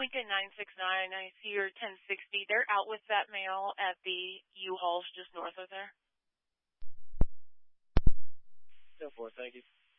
Lincoln 969. I see your 1060. They're out with that mail at the U-Hauls just north of there. 10-4, thank you.